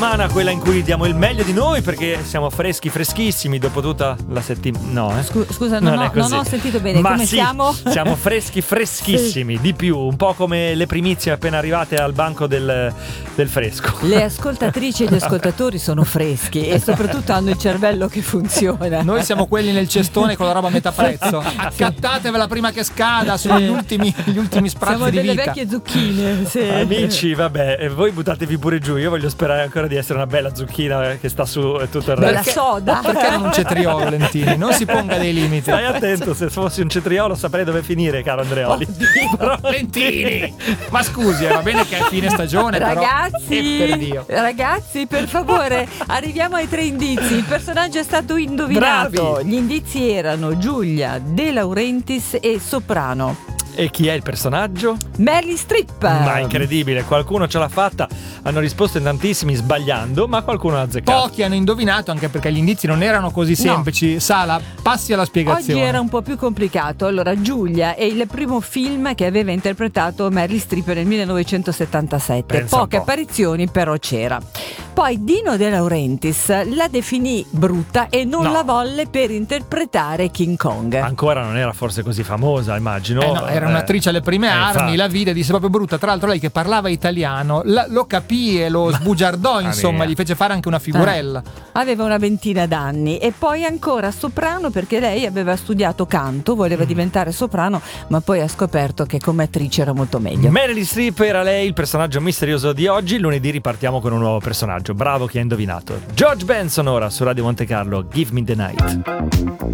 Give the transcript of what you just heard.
Quella in cui diamo il meglio di noi perché siamo freschissimi dopo tutta la settimana. No, Scusa, non ho sentito bene. Ma come sì, siamo? Siamo freschissimi, sì. Di più, un po' come le primizie appena arrivate al banco del fresco. Le ascoltatrici e gli ascoltatori sono freschi e soprattutto hanno il cervello che funziona. Noi siamo quelli nel cestone con la roba a metà prezzo. Accattatevela prima che scada, sono gli ultimi sprazzi siamo di delle vita. Vecchie zucchine, sì. Amici, vabbè, voi buttatevi pure giù. Io voglio sperare ancora di essere una bella zucchina che sta su e tutto il resto. Bella soda. Perché non un cetriolo, Lentini? Non si ponga dei limiti. Stai attento, se fossi un cetriolo saprei dove finire, caro Andreoli. Però... Lentini! Ma scusi, va bene che è fine stagione, ragazzi, però. Per Dio. Ragazzi, per favore, arriviamo ai 3 indizi. Il personaggio è stato indovinato. Bravi. Gli indizi erano Giulia, De Laurentiis e Soprano. E chi è il personaggio? Meryl Streep. Ma incredibile, qualcuno ce l'ha fatta. Hanno risposto in tantissimi sbagliando, ma qualcuno l'ha azzeccato. Pochi hanno indovinato, anche perché gli indizi non erano così semplici. Sala, passi alla spiegazione. Oggi era un po' più complicato. Allora, Giulia è il primo film che aveva interpretato Meryl Streep nel 1977. Pensa Poche un po'. apparizioni, però c'era. Poi Dino De Laurentiis la definì brutta e non la volle per interpretare King Kong. Ancora non era forse così famosa, immagino. No, era un'attrice alle prime armi, infatti. la vide e disse proprio brutta. Tra l'altro lei che parlava italiano lo capì e lo sbugiardò, insomma, gli fece fare anche una figurella. Aveva una ventina d'anni. E poi ancora soprano, perché lei aveva studiato canto, voleva diventare soprano, ma poi ha scoperto che come attrice era molto meglio. Meryl Streep era lei, il personaggio misterioso di oggi. Lunedì ripartiamo con un nuovo personaggio. Bravo chi ha indovinato. George Benson ora su Radio Monte Carlo, Give Me the Night.